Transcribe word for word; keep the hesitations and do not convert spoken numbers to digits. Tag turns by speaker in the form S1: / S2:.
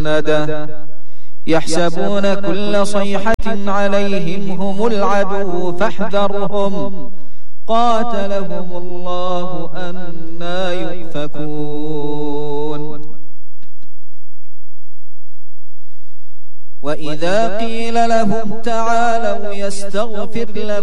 S1: مسندة يحسبون كل صيحة عليهم هم العدو فاحذرهم قاتلهم الله أنى يؤفكون وإذا قيل لهم تعالوا يستغفر لكم